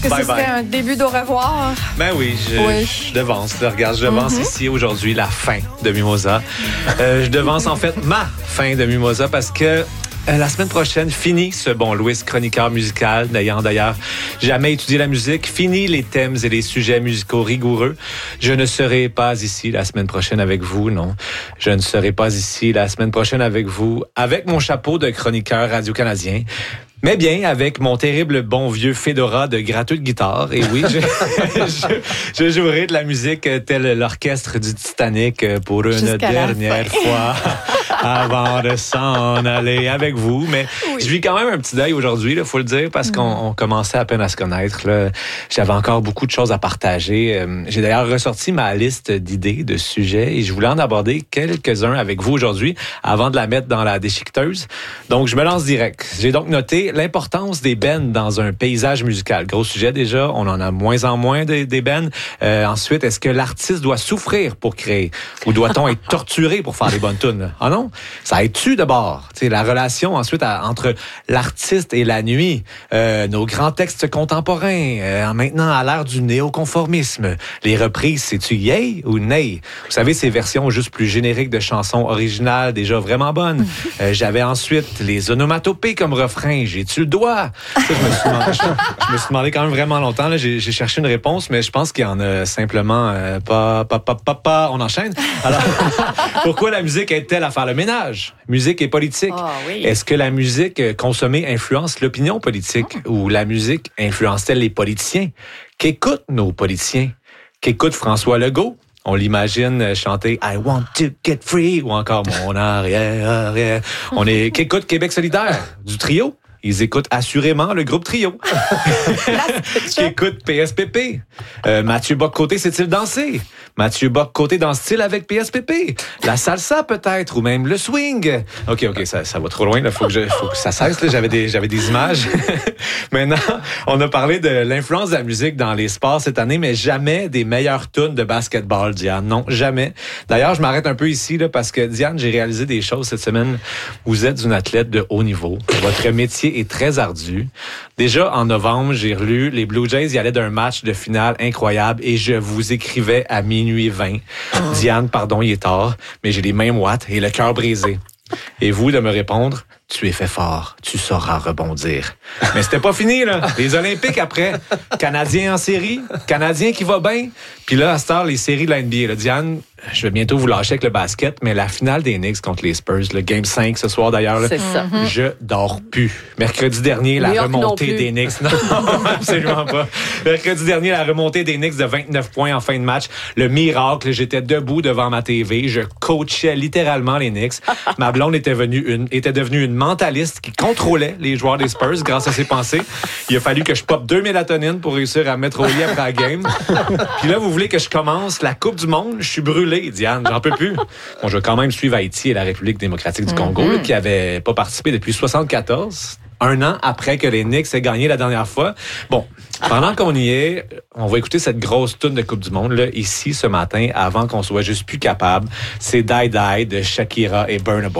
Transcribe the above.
Que ce serait un début d'au revoir. Ben oui, je devance. Regarde, je devance ici aujourd'hui la fin de Mimosa. Je devance en fait ma fin de Mimosa parce que la semaine prochaine, fini ce bon Louis, chroniqueur musical, n'ayant d'ailleurs jamais étudié la musique. Fini les thèmes et les sujets musicaux rigoureux. Je ne serai pas ici la semaine prochaine avec vous, non. Je ne serai pas ici la semaine prochaine avec vous, avec mon chapeau de chroniqueur radio-canadien. Mais bien, avec mon terrible bon vieux Fedora de gratteux de guitare. Et oui, je jouerai de la musique tel l'orchestre du Titanic pour une dernière fois avant de s'en aller avec vous. Mais je vis quand même un petit deuil aujourd'hui, il faut le dire, parce qu'on commençait à peine à se connaître. Là. J'avais encore beaucoup de choses à partager. J'ai d'ailleurs ressorti ma liste d'idées, de sujets, et je voulais en aborder quelques-uns avec vous aujourd'hui avant de la mettre dans la déchiqueteuse. Donc, je me lance direct. J'ai donc noté l'importance des bands dans un paysage musical. Gros sujet déjà, on en a moins en moins des bands. Ensuite, est-ce que l'artiste doit souffrir pour créer ou doit-on être torturé pour faire des bonnes tunes? Ah non? Ça aide-tu d'abord? T'sais, la relation ensuite entre l'artiste et la nuit, nos grands textes contemporains, maintenant à l'ère du néoconformisme. Les reprises, c'est-tu yay ou nay? Vous savez, ces versions juste plus génériques de chansons originales déjà vraiment bonnes. J'avais ensuite les onomatopées comme refrain. J'ai-tu le doigt? Ça, je me suis demandé quand même vraiment longtemps. Là, j'ai cherché une réponse, mais je pense qu'il y en a simplement pas. On enchaîne. Alors, pourquoi la musique aide-t-elle à faire le ménage? Musique et politique. Oh, oui. Est-ce que la musique consommée influence l'opinion politique ou la musique influence-t-elle les politiciens? Qu'écoutent nos politiciens? Qu'écoute François Legault? On l'imagine chanter I want to get free ou encore mon arrière. Qu'écoute Québec solidaire du trio? Ils écoutent assurément le groupe Trio. Qui écoute PSPP. Mathieu Bock-Côté sait-il danser? Mathieu Bock-Côté danse-t-il avec PSPP? La salsa peut-être, ou même le swing. OK, ça va trop loin. Là. Faut que ça cesse. Là. J'avais des images. Maintenant, on a parlé de l'influence de la musique dans les sports cette année, mais jamais des meilleures tunes de basketball, Diane. Non, jamais. D'ailleurs, je m'arrête un peu ici là, parce que, Diane, j'ai réalisé des choses cette semaine. Vous êtes une athlète de haut niveau. Votre métier est très ardu. Déjà, en novembre, j'ai relu les Blue Jays y allaient d'un match de finale incroyable et je vous écrivais à minuit 20. Diane, pardon, il est tard, mais j'ai les mains moites et le cœur brisé. Et vous de me répondre, tu es fait fort, tu sauras rebondir. Mais c'était pas fini, là. Les Olympiques après, Canadiens en série, Canadiens qui va bien. Puis là, à cette heure, les séries de la NBA. Là, Diane, je vais bientôt vous lâcher avec le basket, mais la finale des Knicks contre les Spurs, le Game 5 ce soir d'ailleurs, là, c'est ça. Je dors plus. Mercredi dernier, la remontée des Knicks. Non, absolument pas. Mercredi dernier, la remontée des Knicks de 29 points en fin de match. Le miracle, j'étais debout devant ma TV. Je coachais littéralement les Knicks. Ma blonde était devenue une mentaliste qui contrôlait les joueurs des Spurs grâce à ses pensées. Il a fallu que je pop 2 mélatonines pour réussir à me mettre au lit après la game. Puis là, vous voulez que je commence la Coupe du Monde? Je suis brûlé, Diane. J'en peux plus. Bon, je vais quand même suivre Haïti et la République démocratique du Congo, là, qui n'avaient pas participé depuis 1974. Un an après que les Knicks aient gagné la dernière fois. Bon, pendant qu'on y est, on va écouter cette grosse toune de Coupe du Monde là, ici ce matin, avant qu'on soit juste plus capable. C'est Die Die de Shakira et Burna Boy.